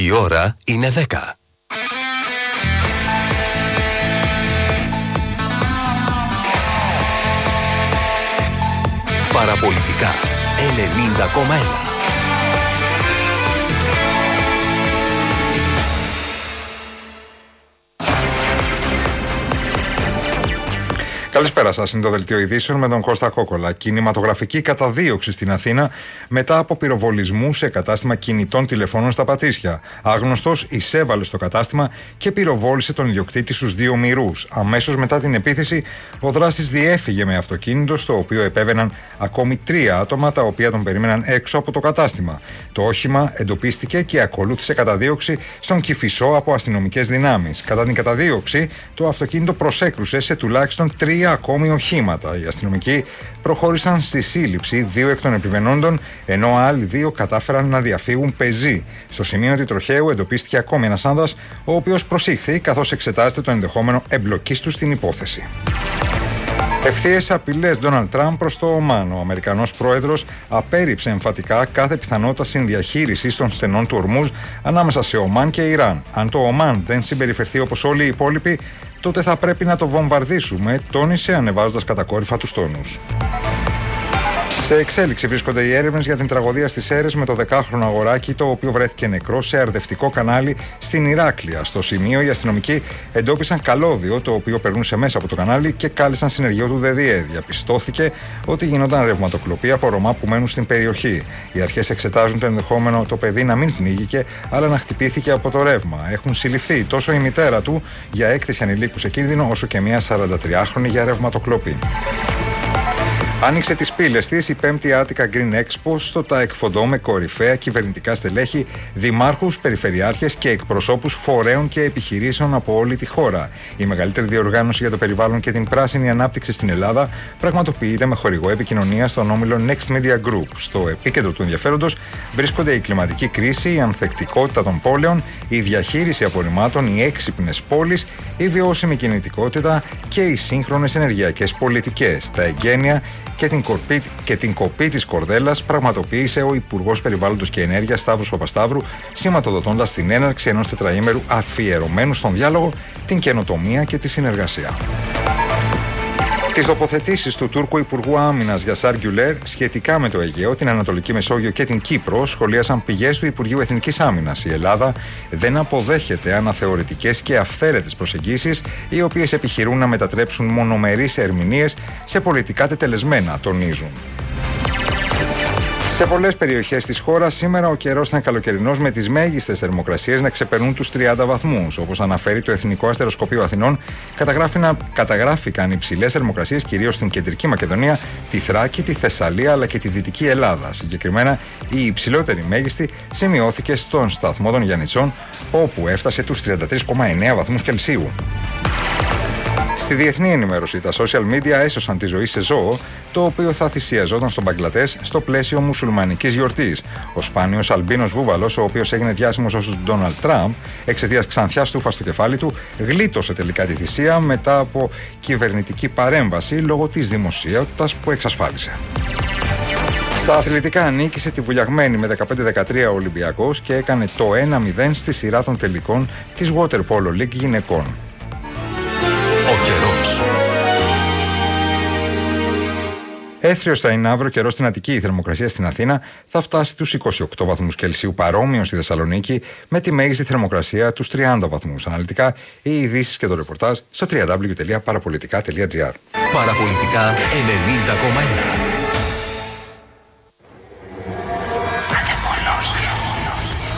Η ώρα είναι 10. Παραπολιτικά 90,1. Καλησπέρα σας, είναι το δελτίο ειδήσεων με τον Κώστα Κόκολα. Κινηματογραφική καταδίωξη στην Αθήνα μετά από πυροβολισμού σε κατάστημα κινητών τηλεφώνων στα Πατήσια. Άγνωστος εισέβαλε στο κατάστημα και πυροβόλησε τον ιδιοκτήτη στους δύο μυρούς. Αμέσως μετά την επίθεση, ο δράστης διέφυγε με αυτοκίνητο, στο οποίο επέβαιναν ακόμη 3 άτομα, τα οποία τον περίμεναν έξω από το κατάστημα. Το όχημα εντοπίστηκε και ακολούθησε καταδίωξη στον Κηφισό από αστυνομικές δυνάμεις. Κατά την καταδίωξη, το αυτοκίνητο προσέκρουσε σε τουλάχιστον 3 ακόμη οχήματα. Οι αστυνομικοί προχώρησαν στη σύλληψη 2 εκ των επιβαινόντων, ενώ άλλοι 2 κατάφεραν να διαφύγουν πεζοί. Στο σημείο του τροχαίου εντοπίστηκε ακόμη ένας άνδρας, ο οποίος προσήχθη, καθώς εξετάζεται το ενδεχόμενο εμπλοκής του στην υπόθεση. Ευθείες απειλές Ντόναλντ Τραμπ προς το Ομάν. Ο Αμερικανός πρόεδρος απέρριψε εμφατικά κάθε πιθανότητα συνδιαχείρισης των στενών του Ορμούζ ανάμεσα σε Ομάν και Ιράν. Αν το Ομάν δεν συμπεριφερθεί όπως όλοι οι υπόλοιποι, τότε θα πρέπει να το βομβαρδίσουμε, τόνισε ανεβάζοντας κατακόρυφα τους τόνους. Σε εξέλιξη βρίσκονται οι έρευνες για την τραγωδία στις Σέρρες με το 10χρονο αγοράκι, το οποίο βρέθηκε νεκρό σε αρδευτικό κανάλι στην Ηράκλεια. Στο σημείο, οι αστυνομικοί εντόπισαν καλώδιο, το οποίο περνούσε μέσα από το κανάλι, και κάλεσαν συνεργείο του ΔΔΕ. Διαπιστώθηκε ότι γινόταν ρευματοκλοπή από Ρωμά που μένουν στην περιοχή. Οι αρχές εξετάζουν το ενδεχόμενο το παιδί να μην πνίγηκε, αλλά να χτυπήθηκε από το ρεύμα. Έχουν συλληφθεί τόσο η μητέρα του για έκθεση ανηλίκου σε κίνδυνο, όσο και μια 43χρονη για ρευματοκλοπή. Άνοιξε τις πύλες της η 5η Attica Green Expo στο Taekwondo με κορυφαία κυβερνητικά στελέχη, δημάρχους, περιφερειάρχες και εκπροσώπους φορέων και επιχειρήσεων από όλη τη χώρα. Η μεγαλύτερη διοργάνωση για το περιβάλλον και την πράσινη ανάπτυξη στην Ελλάδα πραγματοποιείται με χορηγό επικοινωνία στον όμιλο Next Media Group. Στο επίκεντρο του ενδιαφέροντος βρίσκονται η κλιματική κρίση, η ανθεκτικότητα των πόλεων, η διαχείριση απορριμμάτων, οι έξυπνες πόλεις, η βιώσιμη κινητικότητα και οι σύγχρονες ενεργειακές πολιτικές. Τα εγγένεια και την κοπή της κορδέλας πραγματοποίησε ο Υπουργός Περιβάλλοντος και Ενέργειας Σταύρος Παπασταύρου, σηματοδοτώντας την έναρξη ενός τετραήμερου αφιερωμένου στον διάλογο, την καινοτομία και τη συνεργασία. Τις τοποθετήσεις του Τούρκου Υπουργού Άμυνας Γιασάρ Γκιουλέρ σχετικά με το Αιγαίο, την Ανατολική Μεσόγειο και την Κύπρο σχολίασαν πηγές του Υπουργείου Εθνικής Άμυνας. Η Ελλάδα δεν αποδέχεται αναθεωρητικές και αυθαίρετες προσεγγίσεις, οι οποίες επιχειρούν να μετατρέψουν μονομερείς ερμηνείες σε πολιτικά τετελεσμένα, τονίζουν. Σε πολλές περιοχές της χώρας σήμερα ο καιρός ήταν καλοκαιρινός, με τις μέγιστες θερμοκρασίες να ξεπερνούν τους 30 βαθμούς. Όπως αναφέρει το Εθνικό Αστεροσκοπείο Αθηνών, καταγράφηκαν υψηλές θερμοκρασίες κυρίως στην Κεντρική Μακεδονία, τη Θράκη, τη Θεσσαλία αλλά και τη Δυτική Ελλάδα. Συγκεκριμένα, η υψηλότερη μέγιστη σημειώθηκε στον σταθμό των Γιαννητσών, όπου έφτασε τους 33,9 βαθμούς Κελσίου. Στη διεθνή ενημέρωση, τα social media έσωσαν τη ζωή σε ζώο, το οποίο θα θυσιαζόταν στον Μπαγκλαντές στο πλαίσιο μουσουλμανικής γιορτής. Ο σπάνιος αλμπίνος βούβαλος, ο οποίος έγινε διάσημος ως Ντόναλντ Τραμπ εξαιτίας ξανθιάς τούφα στο κεφάλι του, γλίτωσε τελικά τη θυσία μετά από κυβερνητική παρέμβαση λόγω της δημοσιότητας που εξασφάλισε. Στα αθλητικά, νίκησε τη βουλιαγμένη με 15-13 ο Ολυμπιακός και έκανε το 1-0 στη σειρά των τελικών της Water Polo League γυναικών. Ο καιρός. Έθριος θα είναι αύριο καιρός στην Αττική. Η θερμοκρασία στην Αθήνα θα φτάσει τους 28 βαθμούς Κελσίου, παρόμοιο στη Θεσσαλονίκη, με τη μέγιστη θερμοκρασία τους 30 βαθμούς. Αναλυτικά, οι ειδήσεις και το ρεπορτάζ στο www.parapolitica.gr. Παραπολιτικά 90,1.